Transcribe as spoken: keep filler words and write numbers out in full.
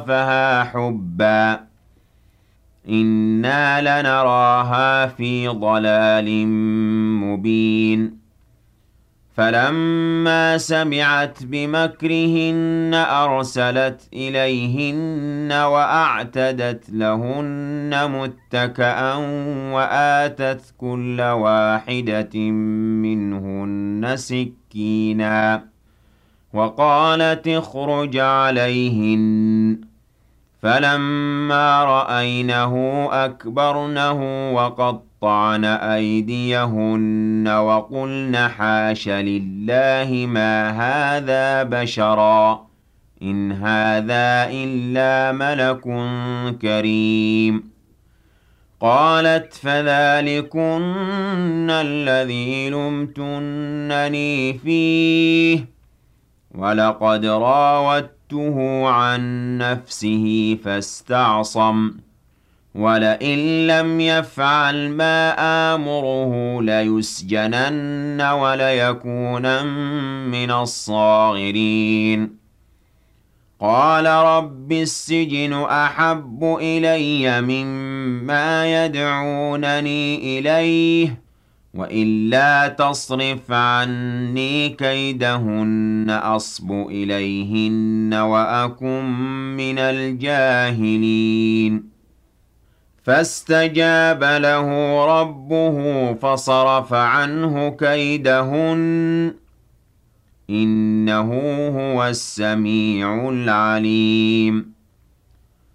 فها حُبًّا إِنَّا لَنَرَاهَا فِي ضَلَالٍ مُّبِينٍ فَلَمَّا سَمِعَتْ بِمَكْرِهِنَّ أَرْسَلَتْ إِلَيْهِنَّ وَأَعْتَدَتْ لَهُنَّ مُتَّكَأً وَآتَتْ كُلَّ وَاحِدَةٍ مِّنْهُنَّ سِكِّينًا وَقَالَتِ اخْرُجْ عَلَيْهِنَّ فَلَمَّا رَأَيْنَهُ أَكْبَرْنَهُ وَقَطَّعْنَ أَيْدِيَهُنَّ وَقُلْنَ حَاشَ لِلَّهِ مَا هَٰذَا بَشَرًا إِنْ هَٰذَا إِلَّا مَلَكٌ كَرِيمٌ قَالَتْ فَذَٰلِكُنَّ الَّذِي لُمْتُنَّنِي فِيهِ وَلَقَدْ رَاوَدتُّهُ عَن نَّفْسِهِ فَاسْتَعْصَمَ وَلَئِن لَّمْ يَفْعَلْ مَا آمُرُهُ لَيُسْجَنَنَّ وَلَيَكُونًا مِّنَ الصَّاغِرِينَ قَالَ رَبِّ السِّجْنُ أَحَبُّ إِلَيَّ مِمَّا يَدْعُونَنِي إِلَيْهِ وَإِلَّا تَصْرِفْ عَنِّي كَيْدَهُنَّ أَصْبُ إِلَيْهِنَّ وَأَكُن مِّنَ الْجَاهِلِينَ فَاسْتَجَابَ لَهُ رَبُّهُ فَصَرَفَ عَنْهُ كَيْدَهُنَّ إِنَّهُ هُوَ السَّمِيعُ الْعَلِيمُ